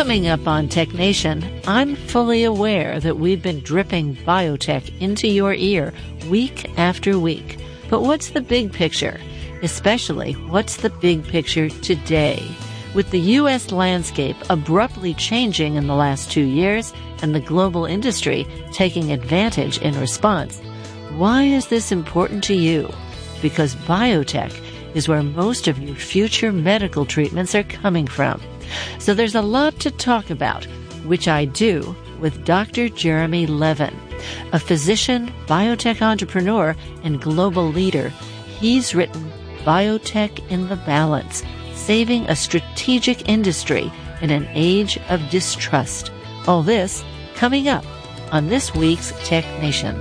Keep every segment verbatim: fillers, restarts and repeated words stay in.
Coming up on Tech Nation, I'm fully aware that we've been dripping biotech into your ear week after week. But what's the big picture? Especially, what's the big picture today? With the U S landscape abruptly changing in the last two years and the global industry taking advantage in response, why is this important to you? Because biotech is where most of your future medical treatments are coming from. So there's a lot to talk about, which I do with Doctor Jeremy Levin, a physician, biotech entrepreneur, and global leader. He's written Biotech in the Balance, Saving a Strategic Industry in an Age of Distrust. All this coming up on this week's Tech Nation.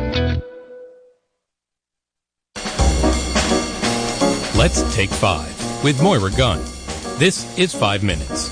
Let's take five with Moira Gunn. This is Five Minutes.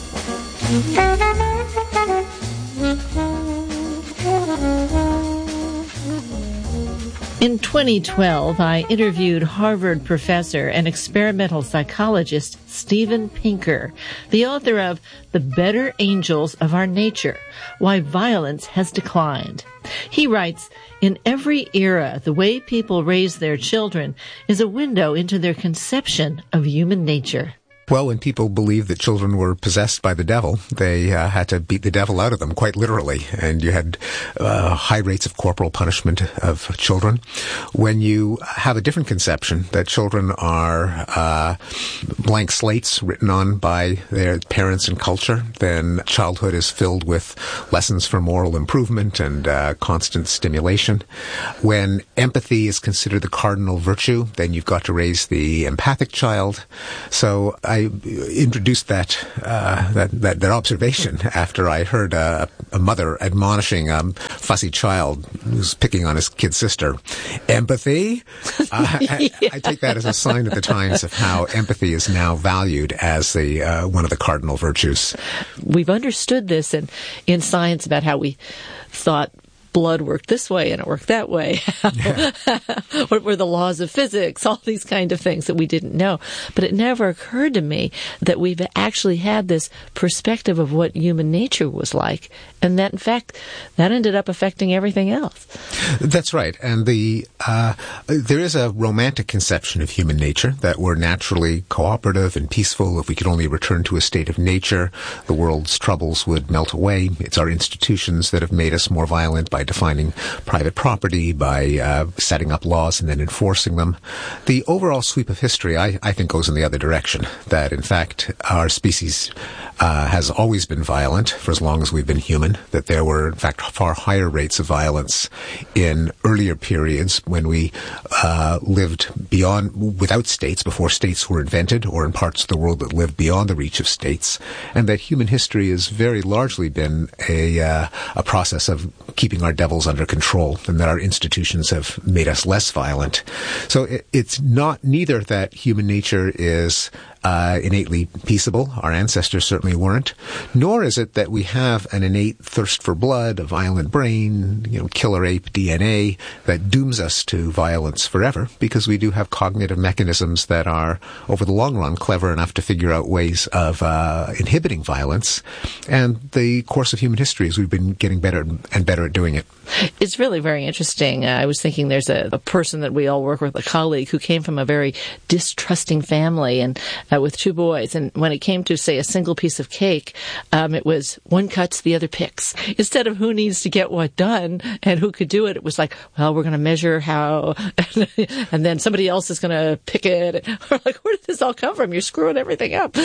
In twenty twelve, I interviewed Harvard professor and experimental psychologist Steven Pinker, the author of The Better Angels of Our Nature, Why Violence Has Declined. He writes, in every era, the way people raise their children is a window into their conception of human nature. Well, when people believed that children were possessed by the devil, they uh, had to beat the devil out of them, quite literally. And you had uh, high rates of corporal punishment of children. When you have a different conception, that children are uh, blank slates written on by their parents and culture, then childhood is filled with lessons for moral improvement and uh, constant stimulation. When empathy is considered the cardinal virtue, then you've got to raise the empathic child. So I I introduced that, uh, that that that observation after I heard uh, a mother admonishing a um, fussy child who's picking on his kid sister. Empathy? Uh, yeah. I, I take that as a sign of the times of how empathy is now valued as the uh, one of the cardinal virtues. We've understood this in, in science about how we thought blood worked this way and it worked that way. Yeah. What were the laws of physics? All these kind of things that we didn't know. But it never occurred to me that we've actually had this perspective of what human nature was like, and that, in fact, that ended up affecting everything else. That's right. And the uh, there is a romantic conception of human nature, that we're naturally cooperative and peaceful. If we could only return to a state of nature, the world's troubles would melt away. It's our institutions that have made us more violent by defining private property, by uh, setting up laws and then enforcing them. The overall sweep of history, I, I think, goes in the other direction, that, in fact, our species uh, has always been violent for as long as we've been human, that there were, in fact, far higher rates of violence in earlier periods when we uh, lived beyond, without states, before states were invented, or in parts of the world that lived beyond the reach of states, and that human history has very largely been a, uh, a process of keeping our devils under control, and that our institutions have made us less violent. So it, it's not neither that human nature is uh, innately peaceable. Our ancestors certainly weren't. Nor is it that we have an innate thirst for blood, a violent brain, you know, killer ape D N A that dooms us to violence forever, because we do have cognitive mechanisms that are, over the long run, clever enough to figure out ways of uh, inhibiting violence. And the course of human history is we've been getting better and better at doing it. It's really very interesting. Uh, I was thinking there's a, a person that we all work with, a colleague, who came from a very distrusting family and uh, with two boys. And when it came to, say, a single piece of cake, um, it was one cuts, the other picks. Instead of who needs to get what done and who could do it, it was like, well, we're going to measure how, and then somebody else is going to pick it. We're like, where did this all come from? You're screwing everything up.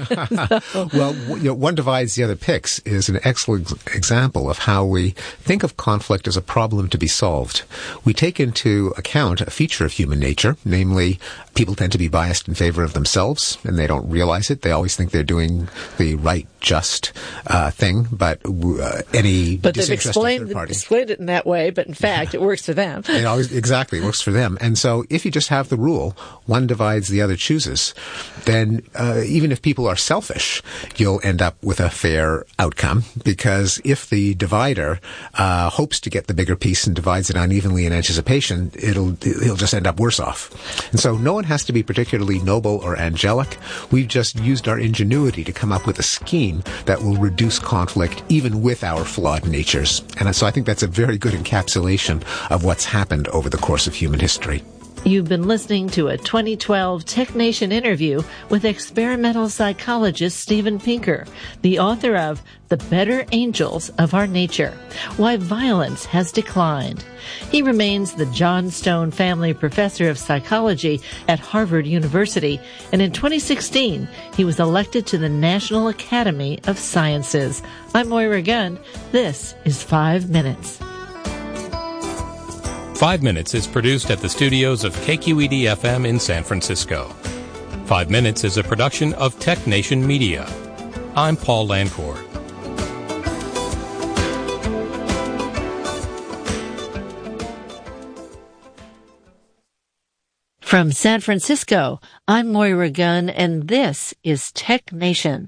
So. Well, you know, one divides, the other picks is an excellent example of how we think of conflict as a problem to be solved. We take into account a feature of human nature, namely, people tend to be biased in favor of themselves, and they don't realize it. They always think they're doing the right, just uh, thing, but uh, any but they've explained, third party, explained it in that way, but in fact, it works for them. It always exactly it works for them. And so, if you just have the rule, one divides, the other chooses, then uh, even if people are selfish, you'll end up with a fair outcome, because if the divider uh, hopes to get the bigger piece and divides it unevenly in anticipation, it'll he'll just end up worse off. And so, no one has to be particularly noble or angelic. We've just used our ingenuity to come up with with a scheme that will reduce conflict even with our flawed natures. And so I think that's a very good encapsulation of what's happened over the course of human history. You've been listening to a twenty twelve Tech Nation interview with experimental psychologist Steven Pinker, the author of The Better Angels of Our Nature, Why Violence Has Declined. He remains the John Stone Family Professor of Psychology at Harvard University, and in twenty sixteen, he was elected to the National Academy of Sciences. I'm Moira Gunn. This is Five Minutes. Five Minutes is produced at the studios of K Q E D F M in San Francisco. Five Minutes is a production of Tech Nation Media. I'm Paul Lancourt. From San Francisco, I'm Moira Gunn, and this is Tech Nation.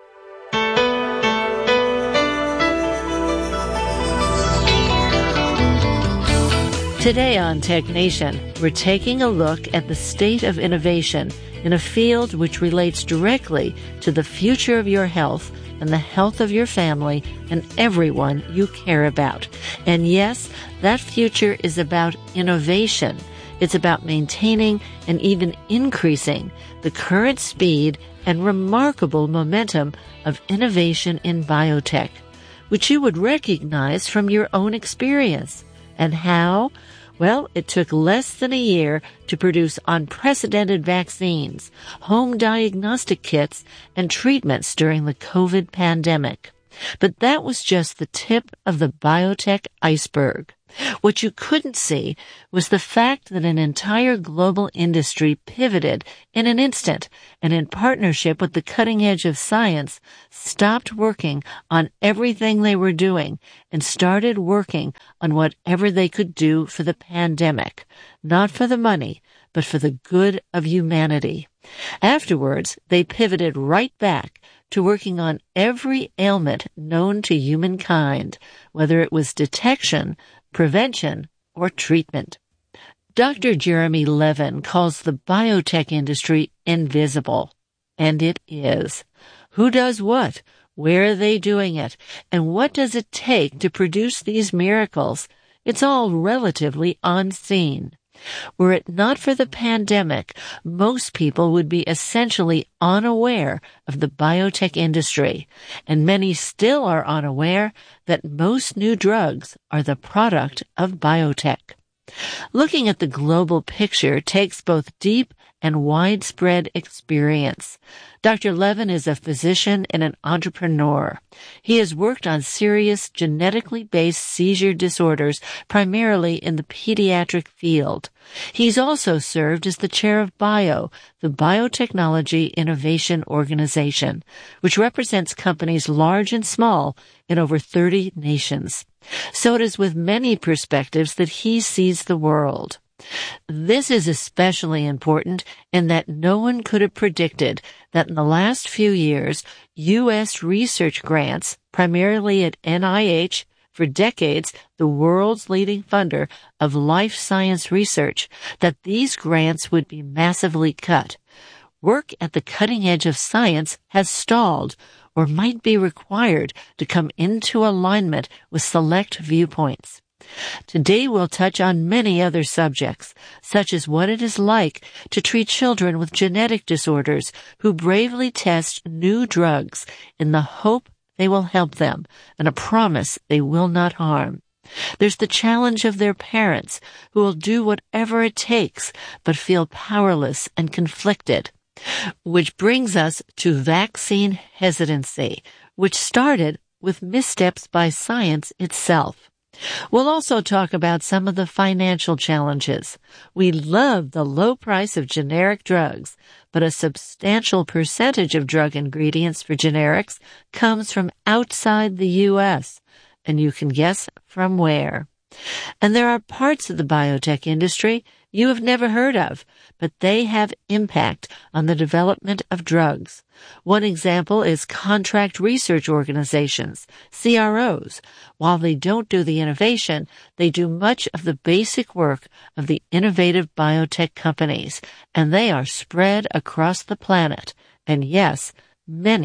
Today on Tech Nation, we're taking a look at the state of innovation in a field which relates directly to the future of your health and the health of your family and everyone you care about. And yes, that future is about innovation. It's about maintaining and even increasing the current speed and remarkable momentum of innovation in biotech, which you would recognize from your own experience. And how? Well, it took less than a year to produce unprecedented vaccines, home diagnostic kits, and treatments during the COVID pandemic. But that was just the tip of the biotech iceberg. What you couldn't see was the fact that an entire global industry pivoted in an instant and in partnership with the cutting edge of science stopped working on everything they were doing and started working on whatever they could do for the pandemic, not for the money, but for the good of humanity. Afterwards, they pivoted right back to working on every ailment known to humankind, whether it was detection, prevention, or treatment. Doctor Jeremy Levin calls the biotech industry invisible, and it is. Who does what? Where are they doing it? And what does it take to produce these miracles? It's all relatively unseen. Were it not for the pandemic, most people would be essentially unaware of the biotech industry, and many still are unaware that most new drugs are the product of biotech. Looking at the global picture takes both deep and widespread experience. Doctor Levin is a physician and an entrepreneur. He has worked on serious genetically based seizure disorders, primarily in the pediatric field. He's also served as the chair of BIO, the Biotechnology Innovation Organization, which represents companies large and small in over thirty nations. So it is with many perspectives that he sees the world. This is especially important in that no one could have predicted that in the last few years, U S research grants, primarily at N I H, for decades the world's leading funder of life science research, that these grants would be massively cut. Work at the cutting edge of science has stalled or might be required to come into alignment with select viewpoints. Today we'll touch on many other subjects, such as what it is like to treat children with genetic disorders who bravely test new drugs in the hope they will help them and a promise they will not harm. There's the challenge of their parents who will do whatever it takes but feel powerless and conflicted. Which brings us to vaccine hesitancy, which started with missteps by science itself. We'll also talk about some of the financial challenges. We love the low price of generic drugs, but a substantial percentage of drug ingredients for generics comes from outside the U S, and you can guess from where. And there are parts of the biotech industry you have never heard of, but they have impact on the development of drugs. One example is contract research organizations, C R Os. While they don't do the innovation, they do much of the basic work of the innovative biotech companies, and they are spread across the planet. And yes, many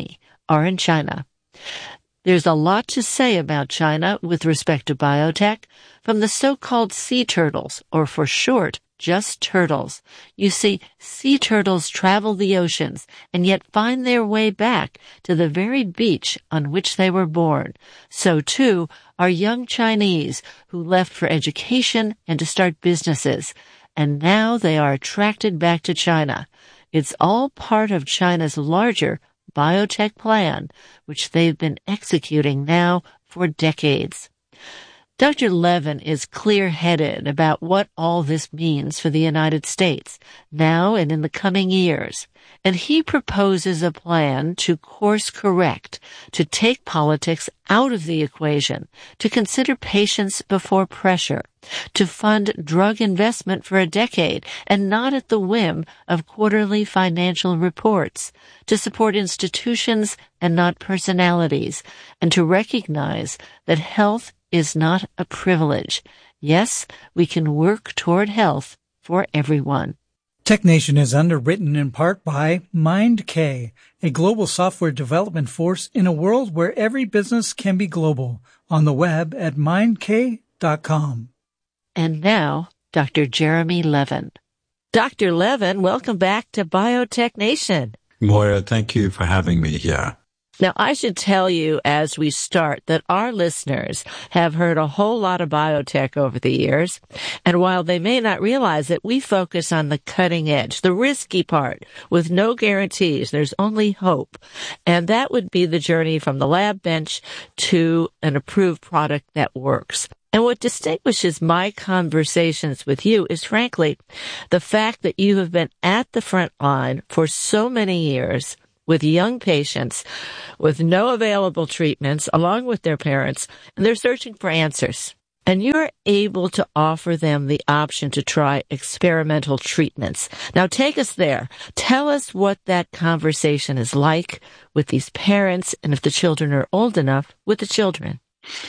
are in China. There's a lot to say about China with respect to biotech, from the so-called sea turtles, or for short, just turtles. You see, sea turtles travel the oceans and yet find their way back to the very beach on which they were born. So too are young Chinese who left for education and to start businesses, and now they are attracted back to China. It's all part of China's larger biotech plan, which they've been executing now for decades. Doctor Levin is clear-headed about what all this means for the United States, now and in the coming years, and he proposes a plan to course correct, to take politics out of the equation, to consider patients before pressure, to fund drug investment for a decade and not at the whim of quarterly financial reports, to support institutions and not personalities, and to recognize that health is not a privilege. Yes, we can work toward health for everyone. TechNation is underwritten in part by MindK, a global software development force in a world where every business can be global. On the web at mind k dot com. And now, Doctor Jeremy Levin. Doctor Levin, welcome back to Biotech Nation. Moira, thank you for having me here. Now, I should tell you as we start that our listeners have heard a whole lot of biotech over the years, and while they may not realize it, we focus on the cutting edge, the risky part, with no guarantees. There's only hope. And that would be the journey from the lab bench to an approved product that works. And what distinguishes my conversations with you is, frankly, the fact that you have been at the front line for so many years with young patients with no available treatments, along with their parents, and they're searching for answers. And you're able to offer them the option to try experimental treatments. Now take us there. Tell us what that conversation is like with these parents, and if the children are old enough, with the children.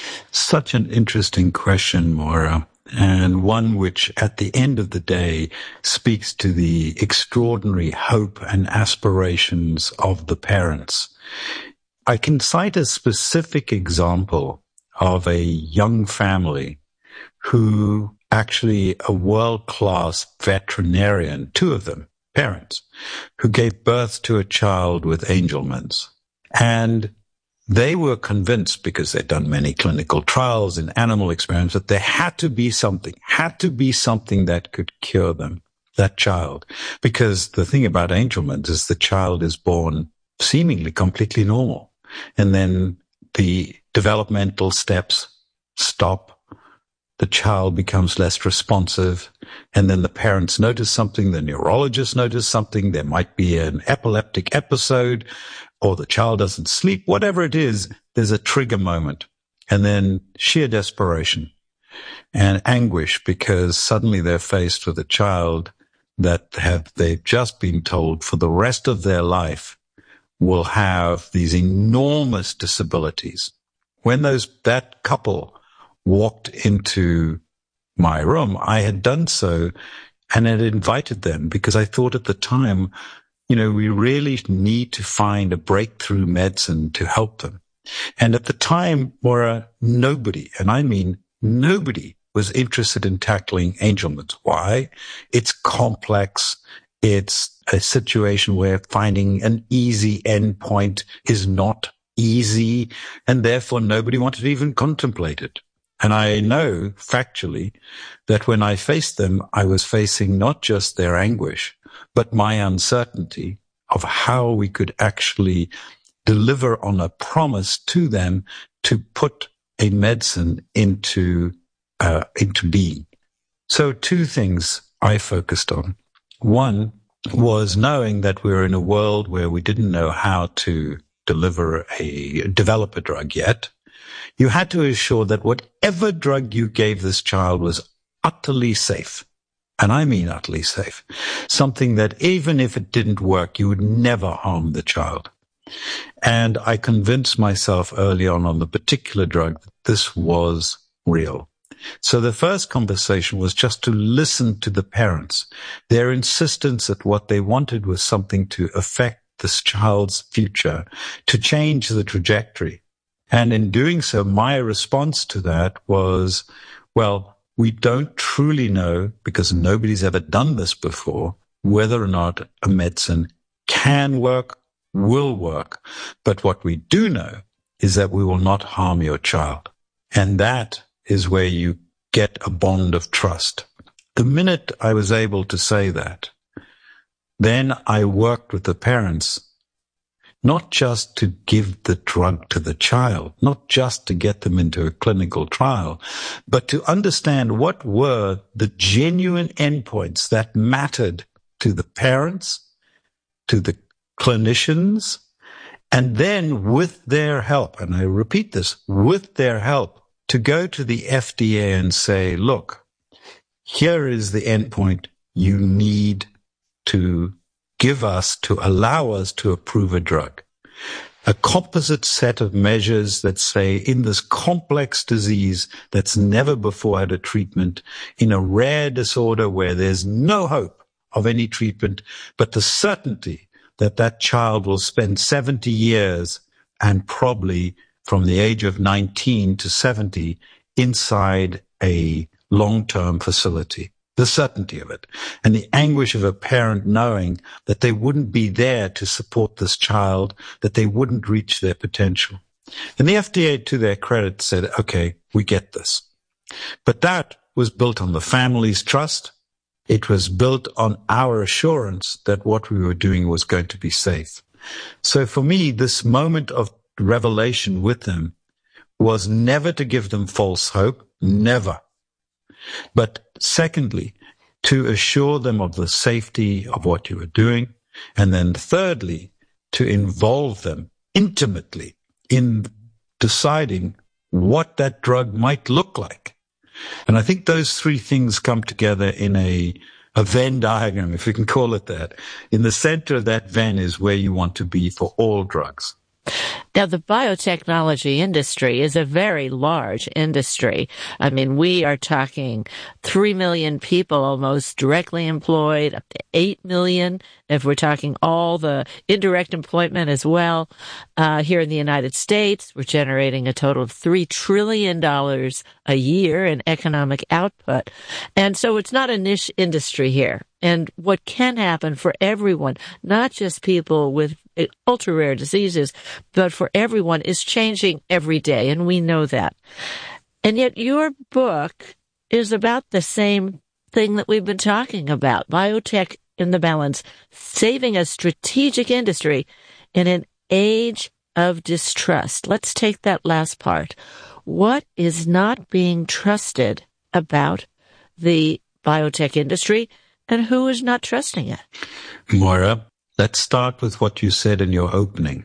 Such an interesting question, Maura, and one which at the end of the day speaks to the extraordinary hope and aspirations of the parents. I can cite a specific example of a young family who actually a world-class veterinarian, two of them, parents, who gave birth to a child with Angelman's. And they were convinced, because they'd done many clinical trials and animal experiments, that there had to be something, had to be something that could cure them, that child. Because the thing about Angelman's is the child is born seemingly completely normal. And then the developmental steps stop. The child becomes less responsive. And then the parents notice something, the neurologist notice something. There might be an epileptic episode, or the child doesn't sleep, whatever it is, there's a trigger moment. And then sheer desperation and anguish, because suddenly they're faced with a child that have they've just been told for the rest of their life will have these enormous disabilities. When those that couple walked into my room, I had done so and had invited them because I thought at the time, you know, we really need to find a breakthrough medicine to help them. And at the time, Maura, nobody, and I mean nobody, was interested in tackling Angelman's. Why? It's complex. It's a situation where finding an easy endpoint is not easy, and therefore nobody wanted to even contemplate it. And I know factually that when I faced them, I was facing not just their anguish, but my uncertainty of how we could actually deliver on a promise to them to put a medicine into uh, into being. So two things I focused on. One was knowing that we were in a world where we didn't know how to deliver a develop a drug yet. You had to assure that whatever drug you gave this child was utterly safe. And I mean utterly safe. Something that even if it didn't work, you would never harm the child. And I convinced myself early on on the particular drug that this was real. So the first conversation was just to listen to the parents. Their insistence that what they wanted was something to affect this child's future, to change the trajectory. And in doing so, my response to that was, well, we don't truly know, because nobody's ever done this before, whether or not a medicine can work, will work. But what we do know is that we will not harm your child. And that is where you get a bond of trust. The minute I was able to say that, then I worked with the parents, not just to give the drug to the child, not just to get them into a clinical trial, but to understand what were the genuine endpoints that mattered to the parents, to the clinicians, and then with their help, and I repeat this, with their help, to go to the F D A and say, look, here is the endpoint you need to give us to allow us to approve a drug. A composite set of measures that say in this complex disease that's never before had a treatment, in a rare disorder where there's no hope of any treatment, but the certainty that that child will spend seventy years and probably from the age of nineteen to seventy inside a long-term facility. The certainty of it, and the anguish of a parent knowing that they wouldn't be there to support this child, that they wouldn't reach their potential. And the F D A, to their credit, said, okay, we get this. But that was built on the family's trust. It was built on our assurance that what we were doing was going to be safe. So for me, this moment of revelation with them was never to give them false hope, never. But secondly, to assure them of the safety of what you were doing. And then thirdly, to involve them intimately in deciding what that drug might look like. And I think those three things come together in a, a Venn diagram, if we can call it that. In the center of that Venn is where you want to be for all drugs. Now, the biotechnology industry is a very large industry. I mean, we are talking three million people almost directly employed, up to eight million if we're talking all the indirect employment as well. Uh, here in the United States, we're generating a total of three trillion dollars a year in economic output. And so it's not a niche industry here. And what can happen for everyone, not just people with ultra rare diseases, but for everyone, is changing every day. And we know that. And yet your book is about the same thing that we've been talking about. Biotech in the Balance, saving a strategic industry in an age of distrust. Let's take that last part. What is not being trusted about the biotech industry? And who is not trusting it? Moira, let's start with what you said in your opening.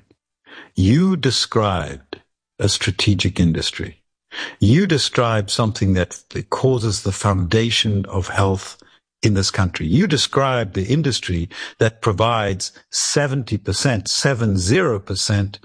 You described a strategic industry. You described something that causes the foundation of health in this country. You described the industry that provides seventy percent, seventy percent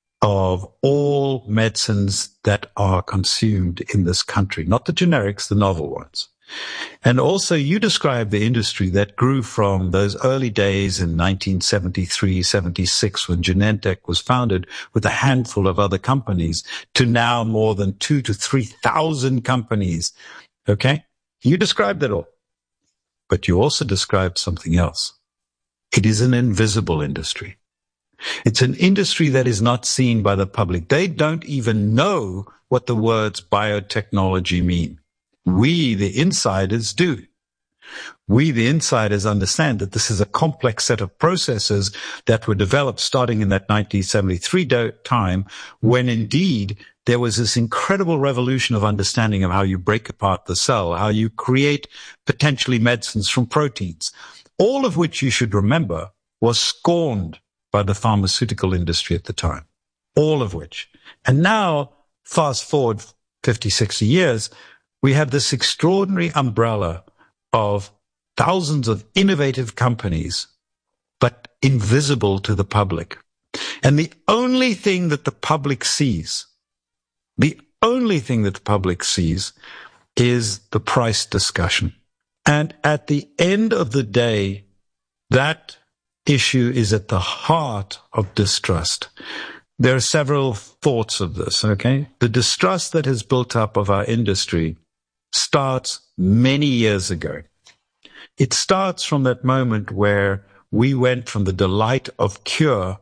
of all medicines that are consumed in this country, not the generics, the novel ones. And also you described the industry that grew from those early days in nineteen seventy-three, seventy-six, when Genentech was founded with a handful of other companies, to now more than two to three thousand companies. Okay? You described it all. But you also described something else. It is an invisible industry. It's an industry that is not seen by the public. They don't even know what the words biotechnology mean. We, the insiders, do. We, the insiders, understand that this is a complex set of processes that were developed starting in that nineteen seventy-three do- time, when indeed there was this incredible revolution of understanding of how you break apart the cell, how you create potentially medicines from proteins, all of which you should remember was scorned by the pharmaceutical industry at the time. All of which. And now, fast forward fifty, sixty years, we have this extraordinary umbrella of thousands of innovative companies, but invisible to the public. And the only thing that the public sees, the only thing that the public sees is the price discussion. And at the end of the day, that issue is at the heart of distrust. There are several thoughts of this, okay? The distrust that has built up of our industry starts many years ago. It starts from that moment where we went from the delight of cure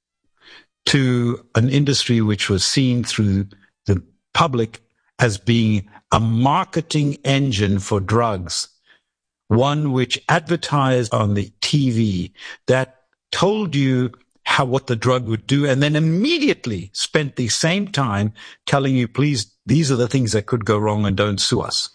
to an industry which was seen through the public as being a marketing engine for drugs, one which advertised on the T V that told you how what the drug would do, and then immediately spent the same time telling you, please, these are the things that could go wrong and don't sue us.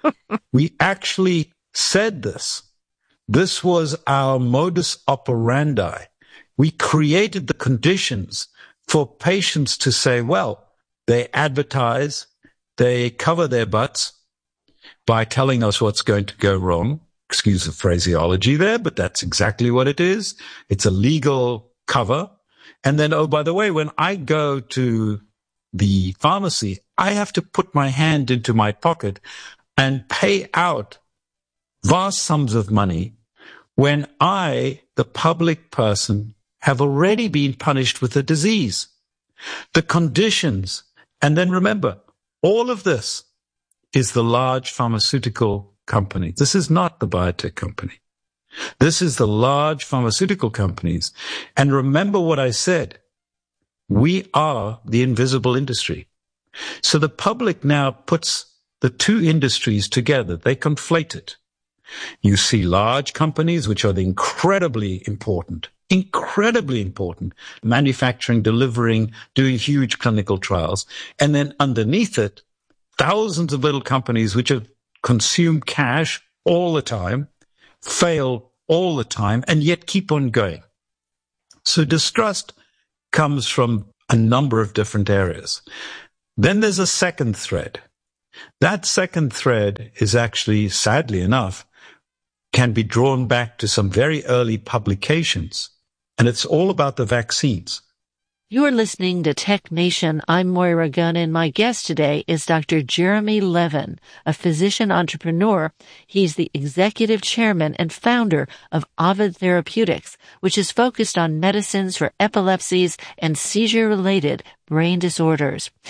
We actually said this. This was our modus operandi. We created the conditions for patients to say, well, they advertise, they cover their butts by telling us what's going to go wrong. Excuse the phraseology there, but that's exactly what it is. It's a legal cover. And then, oh, by the way, when I go to the pharmacy, I have to put my hand into my pocket and pay out vast sums of money when I, the public person, have already been punished with a disease. The conditions, and then remember, all of this is the large pharmaceutical company. This is not the biotech company. This is the large pharmaceutical companies. And remember what I said. We are the invisible industry. So the public now puts the two industries together. They conflate it. You see large companies, which are the incredibly important, incredibly important, manufacturing, delivering, doing huge clinical trials. And then underneath it, thousands of little companies which have consumed cash all the time, fail all the time, and yet keep on going. So distrust comes from a number of different areas. Then there's a second thread. That second thread is actually, sadly enough, can be drawn back to some very early publications, and it's all about the vaccines. You're listening to Tech Nation. I'm Moira Gunn, and my guest today is Doctor Jeremy Levin, a physician entrepreneur. He's the executive chairman and founder of Ovid Therapeutics, which is focused on medicines for epilepsies and seizure-related brain disorders.